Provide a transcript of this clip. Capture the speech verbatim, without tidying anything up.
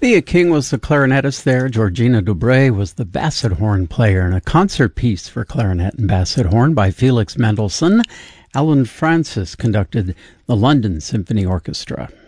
Thea King was the clarinetist there. Georgina Dubray was the basset horn player in a concert piece for clarinet and basset horn by Felix Mendelssohn. Alan Francis conducted the London Symphony Orchestra.